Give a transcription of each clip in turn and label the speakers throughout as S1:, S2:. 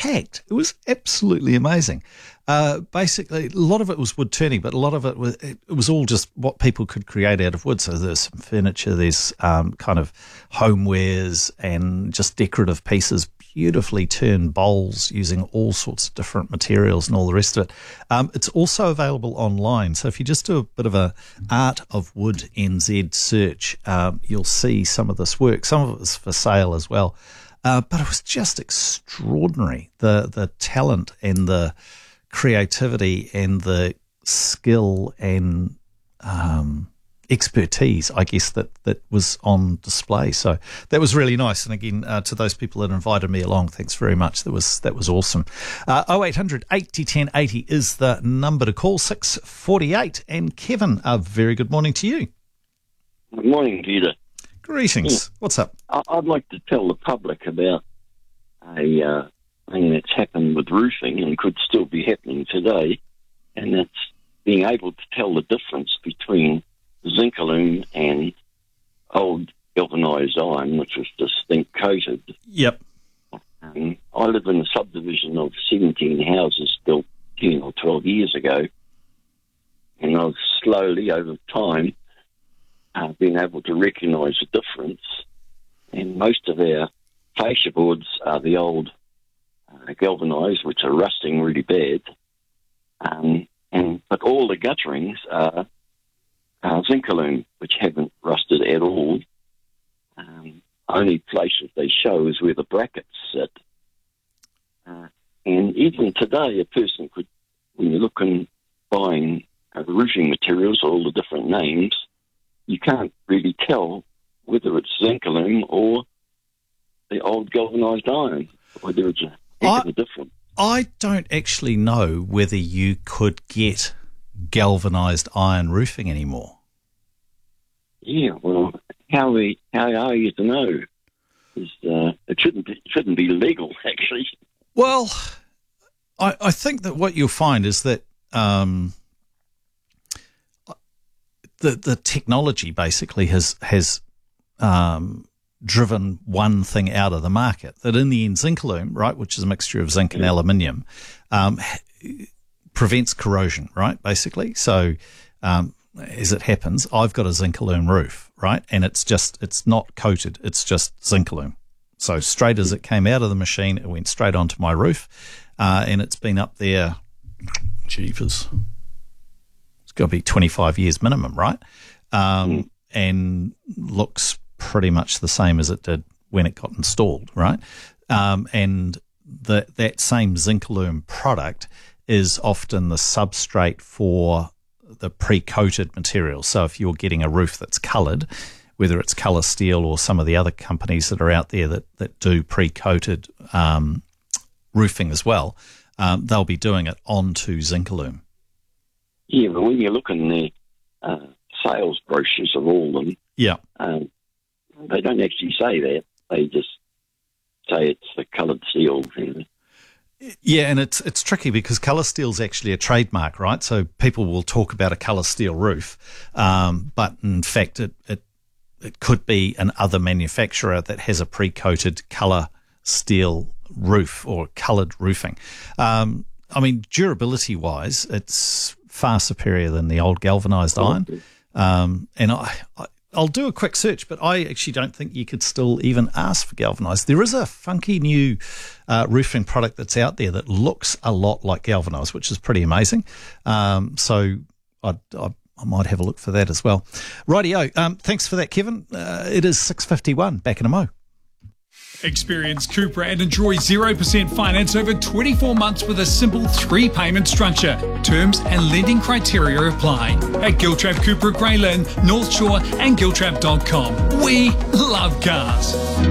S1: packed. It was absolutely amazing. Basically, a lot of it was wood turning, but a lot of it was all just what people could create out of wood. So there's some furniture, there's kind of homewares and just decorative pieces, beautifully turned bowls using all sorts of different materials and all the rest of it. It's also available online. So if you just do a bit of a Art of Wood NZ search, you'll see some of this work. Some of it was for sale as well. But it was just extraordinary, the talent and the creativity and the skill and expertise, I guess, that was on display. So that was really nice. And again, to those people that invited me along, thanks very much. That was awesome. 0800 80 10 80 is the number to call, 648. And Kevin, a very good morning to you.
S2: Good morning, Peter.
S1: Greetings. Yeah. What's up?
S2: I'd like to tell the public about a thing that's happened with roofing and could still be happening today, and that's being able to tell the difference between Zincalume and old galvanised iron, which was just zinc coated.
S1: Yep.
S2: I live in a subdivision of 17 houses built 10 or 12 years ago, and I've slowly, over time, been able to recognise the difference. And most of our fascia boards are the old galvanised, which are rusting really bad. But all the gutterings are Zincalume, which haven't rusted at all. Only places they show is where the brackets sit. And even today, a person could, when you look in buying the roofing materials, all the different names, you can't really tell whether it's Zincalume or the old galvanised iron, whether it's a different.
S1: I don't actually know whether you could get galvanised iron roofing anymore.
S2: Yeah, well, how are you to know? It shouldn't be legal, actually.
S1: Well, I think that what you'll find is that the technology basically has driven one thing out of the market, that in the end Zincalume, right, which is a mixture of zinc and aluminium, prevents corrosion, right, basically. So as it happens, I've got a Zincalume roof, right, and it's not coated, it's just Zincalume. So straight as it came out of the machine, it went straight onto my roof, and it's been up there, jeepers, it's got to be 25 years minimum, right, and looks pretty much the same as it did when it got installed, right? And that same Zincalume product is often the substrate for the pre-coated material. So if you're getting a roof that's coloured, whether it's Colour Steel or some of the other companies that are out there that do pre-coated roofing as well, they'll be doing it onto Zincalume.
S2: Yeah, but when you look in the sales brochures of all them,
S1: yeah,
S2: they don't actually say that. They just say it's the coloured steel thing.
S1: Yeah, and it's tricky because Colour Steel's actually a trademark, right? So people will talk about a Colour Steel roof, but in fact it could be another manufacturer that has a pre-coated Colour Steel roof or coloured roofing. I mean, durability-wise, it's far superior than the old galvanised iron. And I'll do a quick search, but I actually don't think you could still even ask for galvanised. There is a funky new roofing product that's out there that looks a lot like galvanised, which is pretty amazing. So I might have a look for that as well. Rightio. Thanks for that, Kevin. It is 6:51. Back in a mo.
S3: Experience Cupra and enjoy 0% finance over 24 months with a simple 3-payment structure. Terms and lending criteria apply. At Giltrap Cupra Grey Lynn, North Shore and Giltrap.com. We love cars.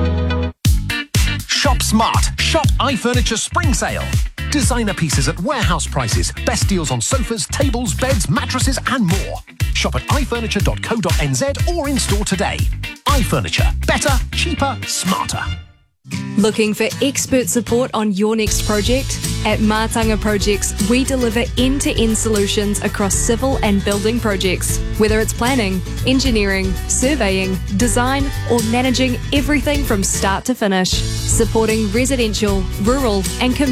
S4: Shop smart. Shop iFurniture Spring Sale. Designer pieces at warehouse prices. Best deals on sofas, tables, beds, mattresses and more. Shop at ifurniture.co.nz or in store today. iFurniture. Better, cheaper, smarter.
S5: Looking for expert support on your next project? At Mātanga Projects, we deliver end-to-end solutions across civil and building projects. Whether it's planning, engineering, surveying, design, or managing everything from start to finish. Supporting residential, rural, and commercial